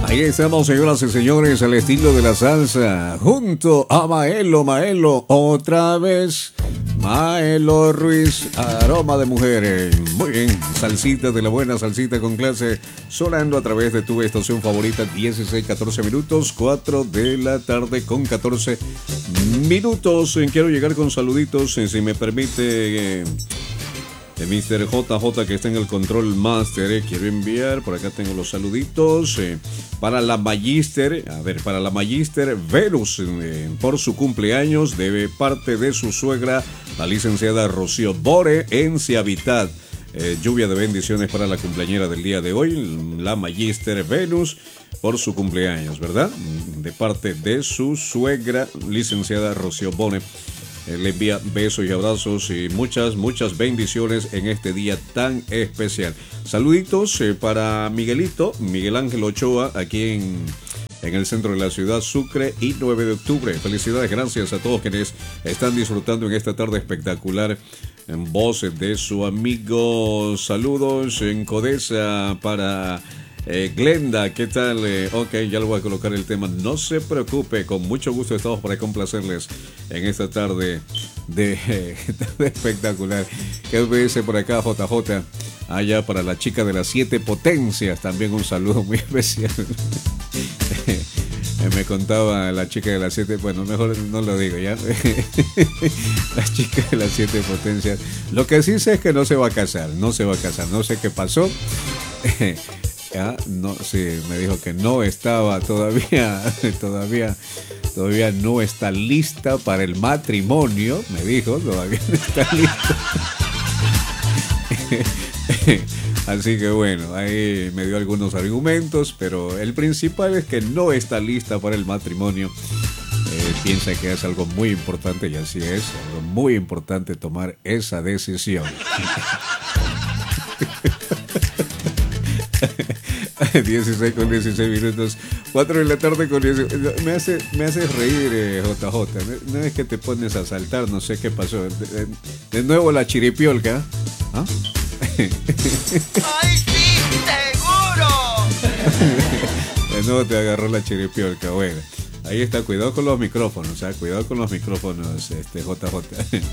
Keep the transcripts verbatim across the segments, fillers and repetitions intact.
Ahí estamos, señoras y señores, al estilo de la salsa, junto a Maelo, Maelo, otra vez, Maelo Ruiz, aroma de mujeres. Muy bien, salsita de la buena, salsita con clase, sonando a través de tu estación favorita, dieciséis, catorce minutos, cuatro de la tarde con catorce minutos. Quiero llegar con saluditos, si me permite... Eh, de mister J J, que está en el control master, eh. Quiero enviar, por acá tengo los saluditos, eh, para la Magister, a ver, para la Magister Venus, eh, por su cumpleaños, de parte de su suegra, la licenciada Rocío Bore, en Ciavitat. Eh, lluvia de bendiciones para la cumpleañera del día de hoy, la Magister Venus, por su cumpleaños, ¿verdad? De parte de su suegra, licenciada Rocío Bore. Le envía besos y abrazos y muchas, muchas bendiciones en este día tan especial. Saluditos eh, para Miguelito, Miguel Ángel Ochoa, aquí en, en el centro de la ciudad, Sucre y nueve de octubre. Felicidades, gracias a todos quienes están disfrutando en esta tarde espectacular en voz de su amigo. Saludos en Codesa para... Eh, Glenda, ¿qué tal? Eh, ok, ya le voy a colocar el tema. No se preocupe, con mucho gusto estamos para complacerles en esta tarde de, eh, tarde espectacular. ¿Qué me dice por acá J J? Allá para la chica de las siete potencias, también un saludo muy especial. Me contaba la chica de las siete, bueno, mejor no lo digo ya. La chica de las siete potencias. Lo que sí sé es que no se va a casar, no se va a casar, no sé qué pasó. Ya, no, sí, me dijo que no estaba todavía, todavía, todavía no está lista para el matrimonio, me dijo, todavía no está lista. Así que bueno, ahí me dio algunos argumentos, pero el principal es que no está lista para el matrimonio. Eh, piensa que es algo muy importante, y así es, algo muy importante tomar esa decisión. dieciséis con dieciséis minutos, cuatro de la tarde con dieciséis. Me hace, me hace reír, eh, J J. No, no es que te pones a saltar, no sé qué pasó. De, de, de nuevo la chiripiolca. ¿Ah? ¡Ay, sí, seguro! De nuevo te agarró la chiripiolca. Bueno, ahí está, cuidado con los micrófonos, ¿eh? Cuidado con los micrófonos, este J J.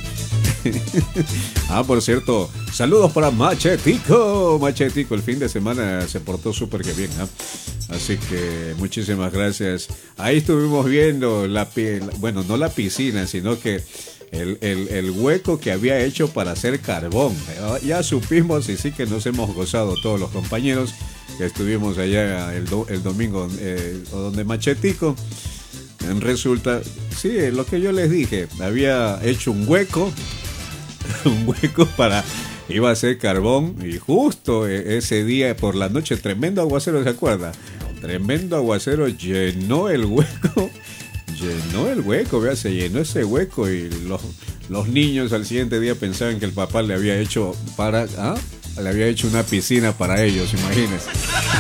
Ah, por cierto, saludos para Machetico. Machetico, el fin de semana se portó súper que bien, ¿eh? Así que muchísimas gracias. Ahí estuvimos viendo la, bueno, no la piscina, sino que el, el, el hueco que había hecho para hacer carbón. Ya supimos y sí que nos hemos gozado todos los compañeros que estuvimos allá el, do, el domingo, eh, donde Machetico. Resulta, sí, lo que yo les dije, había hecho un hueco, un hueco para, iba a hacer carbón, y justo ese día por la noche, tremendo aguacero, ¿se acuerda? Tremendo aguacero llenó el hueco, llenó el hueco, vea, se llenó ese hueco, y los, los niños al siguiente día pensaban que el papá le había hecho para, ¿ah? Le había hecho una piscina para ellos, imagínense.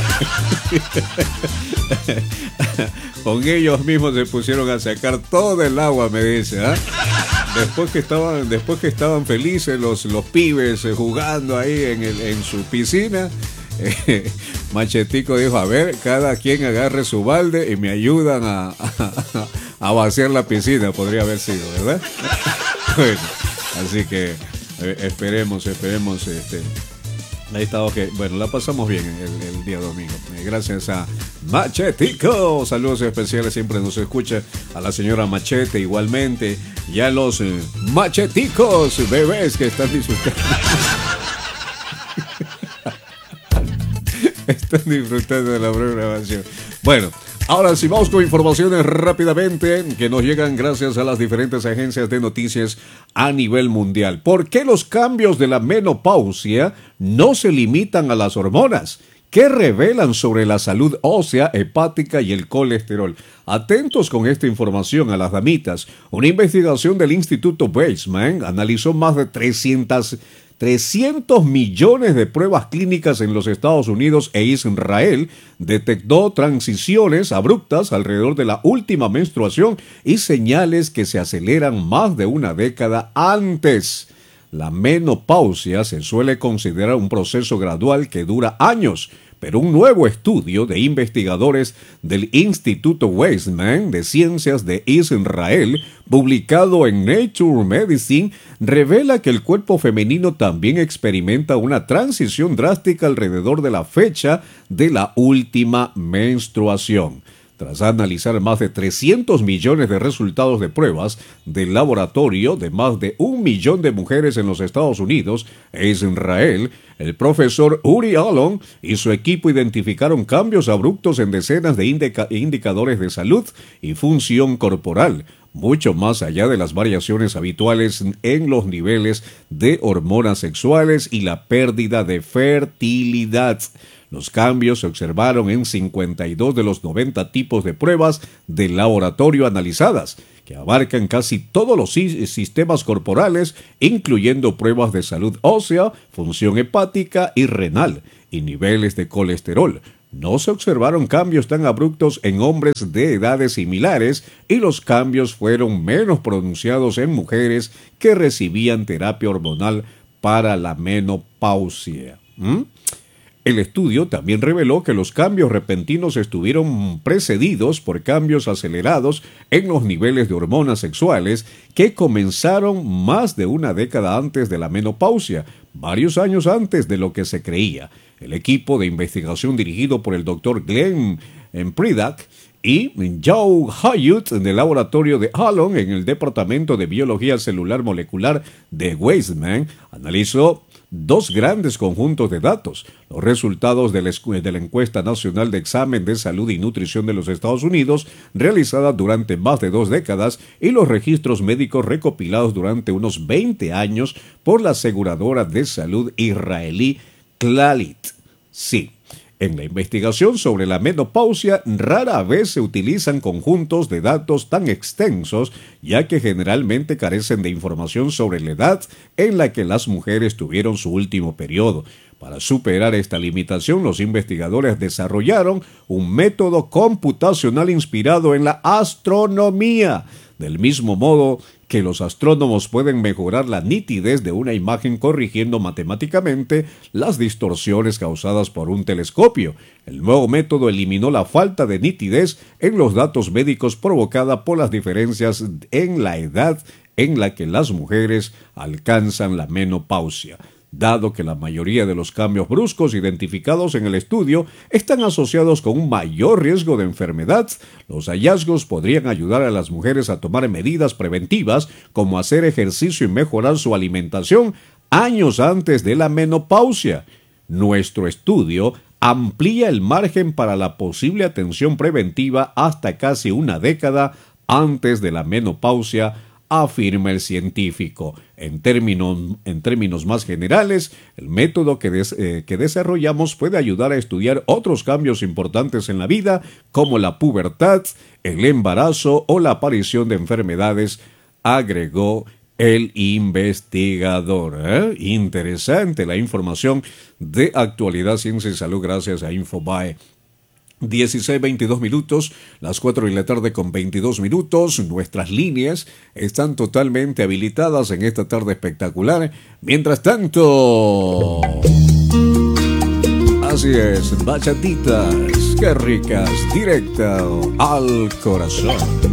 Con ellos mismos se pusieron a sacar todo el agua, me dice, ¿ah? Después que estaban, después que estaban felices los, los pibes eh, jugando ahí en, el, en su piscina, eh, Machetico dijo, a ver, cada quien agarre su balde y me ayudan a, a, a vaciar la piscina, podría haber sido, ¿verdad? Bueno, así que eh, esperemos, esperemos, este... Ahí está, ok. Bueno, la pasamos bien el, el día domingo. Eh, gracias a Machetico. Saludos especiales, siempre nos escucha. A la señora Machete igualmente. Y a los eh, macheticos bebés que están disfrutando. Están disfrutando de la programación. Bueno, ahora sí vamos con informaciones rápidamente que nos llegan gracias a las diferentes agencias de noticias a nivel mundial. ¿Por qué los cambios de la menopausia no se limitan a las hormonas? ¿Qué revelan sobre la salud ósea, hepática y el colesterol? Atentos con esta información a las damitas. Una investigación del Instituto Weizmann analizó más de trescientos millones de pruebas clínicas en los Estados Unidos e Israel, detectó transiciones abruptas alrededor de la última menstruación y señales que se aceleran más de una década antes. La menopausia se suele considerar un proceso gradual que dura años, pero un nuevo estudio de investigadores del Instituto Weizmann de Ciencias de Israel, publicado en Nature Medicine, revela que el cuerpo femenino también experimenta una transición drástica alrededor de la fecha de la última menstruación. Tras analizar más de trescientos millones de resultados de pruebas del laboratorio de más de un millón de mujeres en los Estados Unidos e Israel, el profesor Uri Alon y su equipo identificaron cambios abruptos en decenas de indica- indicadores de salud y función corporal, mucho más allá de las variaciones habituales en los niveles de hormonas sexuales y la pérdida de fertilidad. Los cambios se observaron en cincuenta y dos de los noventa tipos de pruebas del laboratorio analizadas, que abarcan casi todos los sistemas corporales, incluyendo pruebas de salud ósea, función hepática y renal, y niveles de colesterol. No se observaron cambios tan abruptos en hombres de edades similares y los cambios fueron menos pronunciados en mujeres que recibían terapia hormonal para la menopausia. ¿Mm? El estudio también reveló que los cambios repentinos estuvieron precedidos por cambios acelerados en los niveles de hormonas sexuales que comenzaron más de una década antes de la menopausia, varios años antes de lo que se creía. El equipo de investigación dirigido por el doctor Glenn Predak y Joe Hayut del laboratorio de Alon en el Departamento de Biología Celular Molecular de Weizmann analizó dos grandes conjuntos de datos: los resultados de la, de la encuesta nacional de examen de salud y nutrición de los Estados Unidos, realizada durante más de dos décadas, y los registros médicos recopilados durante unos veinte años por la aseguradora de salud israelí Clalit. Sí. En la investigación sobre la menopausia rara vez se utilizan conjuntos de datos tan extensos, ya que generalmente carecen de información sobre la edad en la que las mujeres tuvieron su último periodo. Para superar esta limitación, los investigadores desarrollaron un método computacional inspirado en la astronomía. Del mismo modo que los astrónomos pueden mejorar la nitidez de una imagen corrigiendo matemáticamente las distorsiones causadas por un telescopio, el nuevo método eliminó la falta de nitidez en los datos médicos provocada por las diferencias en la edad en la que las mujeres alcanzan la menopausia. Dado que la mayoría de los cambios bruscos identificados en el estudio están asociados con un mayor riesgo de enfermedad, los hallazgos podrían ayudar a las mujeres a tomar medidas preventivas como hacer ejercicio y mejorar su alimentación años antes de la menopausia. Nuestro estudio amplía el margen para la posible atención preventiva hasta casi una década antes de la menopausia, afirma el científico. En términos, en términos más generales, el método que, des, eh, que desarrollamos puede ayudar a estudiar otros cambios importantes en la vida, como la pubertad, el embarazo o la aparición de enfermedades, agregó el investigador. ¿Eh? Interesante la información de Actualidad, Ciencia y Salud gracias a Infobae. dieciséis veintidós minutos, las cuatro de la tarde con veintidós minutos. Nuestras líneas están totalmente habilitadas en esta tarde espectacular. Mientras tanto, así es, bachatitas, qué ricas, directa al corazón.